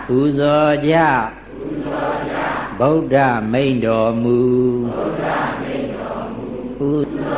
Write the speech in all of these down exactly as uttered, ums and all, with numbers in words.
ပူဇော်ကြဗုဒ္ဓမိန့်တော်မူပူ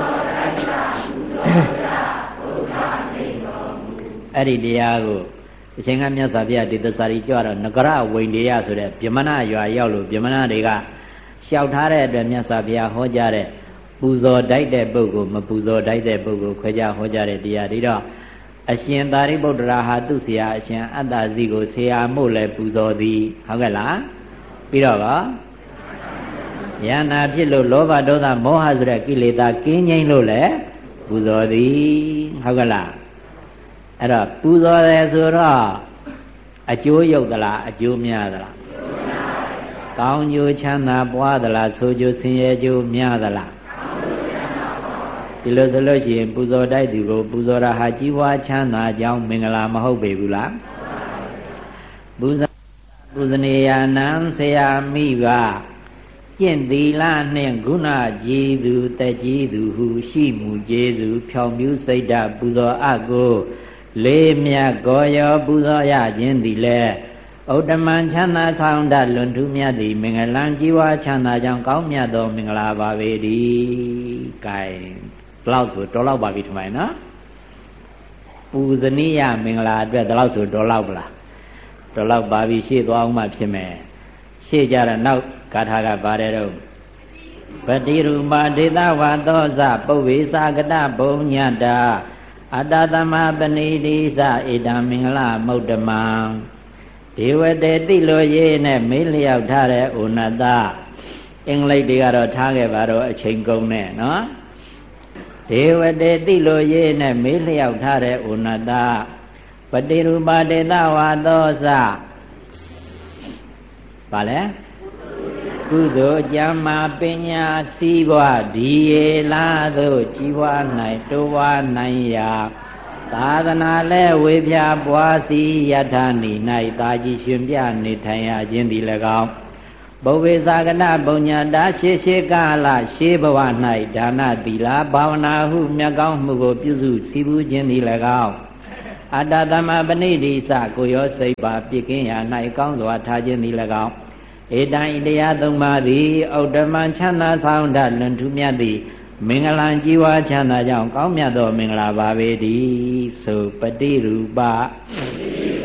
အဲ့ဒီတရားကိုအရှင်ကမြတ်စွာဘုရားဒီသစ္စာကြီးကြွတော့နဂရဝိန္ဒေယဆိုတဲ့ဗြဟ္မဏရွာရောက်လို့ဗြဟ္မဏတွေကလျှောက်ထားတဲ့အတွက်မြတ်စွာဘုရားဟောကြားတဲ့ပူဇော်တိုက်တဲ့ပုဂ္ဂိုလ်မပူဇော်တိုက်တဲ့ပုဂ္ဂိုလ်ခွဲခြားဟောကြားတဲ့တရားဒီတော့အရှင်သာရိပုတ္တရာဟာသူ့ဆရာအရှင်အတ္တဇိကိုဆရာမို့လဲပူဇော်သည်ဟုတ်ကဲ့လားပြီးတော့ကယန္နာဖြစ်လို့လောဘဒေါသမောဟဆိုတဲ့ကိလေသာကင်းငြိမ်းလို့လဲပူဇော်သည်ဟုတ်ကဲ့လားအဲ့တော့ပူဇော်တယ်ဆိုတော့အကျိုးရုပ်သလားအကျိုးများသလားကောင်းကျိုးချမ်းသာပွားသလားဆိုကျိုးဆင်းရဲကျိုးများသလားဒီလိုဆိုလို့ရှိရင်ပူဇော်တိုက်သူကိုပူဇော်တာဟာကြီးပွားချမ်းသာကြောင်းမင်္ဂလာမဟုတ်ပေဘူးလားပူဇော်ပူဇနေယနံဆရာမိဘကျင့်သီလနှင့်ဂုဏကြီးသူတက်ကြီးသူဟုရှိမှုကျေးဇူးဖြောင်မြူးစိတ်ဓာတ်ပူဇော်အပ်ကိုလေးမြတ်ကိုရောပူဇော်ရခြင်းသည်လဲဥဒ္ဓမံချမ်းသာဆောင်တတ်လွန်ထူးမြတ်သည်မင်္ဂလံကြီးပွားချမ်းသာကြောင်းကောင်းမြတ်သောမင်္ဂလာပါပေ၏ကဲဘလောက်ဆိုတော်လောက်ပါပြီထင်ပါရဲ့နော်ပူဇနီယမင်္ဂလာအတွက်ဒီလောက်ဆိုတော်လောက်ပလားတော်လောက်ပါပြီရှေ့သွားအောင်မှဖြစ်မယ်ရှေ့ကြတော့နောက်ဂါထာကပါတယ်တော့ပတိရူပဒေသဝသောဇပုဗ္ဗေသကတဘုံညတာအတ္တသမပဏိတိသဧတံမင်္ဂလမုဒ္ဓမံဒေဝတေတိလိုရေးနဲ့မေးလျောက်ထားတဲ့ဩနတအင်္ဂလိပ်တွေကတော့ထားခဲ့ပါတော့အချိန်ကုန်နဲ့နော်ဒေဝတေတိလိုရေးနဲ့မေးလျောက်ထားတဲ့ဩနတပတိရူပဒေသဝသောဇပါလဲကုသိုလ်ကြမ်းမာပညာစည်းဝါဒီရေလာသို့ကြီးပွားနိုင်တိုးပွားနိုင်ရာသာသနာလဲဝေဖြာပွားစီယထာနိ၌တာကြီးရှင်ပြနေထိုင်ရခြင်းသည်၎င်းဘုဗ္ဗေသကနဘုံညာတာရှေရှေကာလရှေဘဝ၌ဒါနသီလဘာဝနာဟုမြတ်ကောင်းမှုကိုပြုစုစည်းပူးခြင်းသည်၎င်းအတ္တသမပဏိတိသကိုရောစိတ်ပါပြည့်ကင်းရာ၌ကောင်းစွာထားခြင်းသည်၎င်းဧတံဤတရားသုံးပါးသည်ဥဒ္ဓမံချမ်းသာဆောင်တတ်လွန်ထူးမြတ်သည်မင်္ဂလံကြီးဝါချမ်းသာကြောင်းကောင်းမြတ်သောမင်္ဂလာပါပေတည်းဆိုပတိရူပ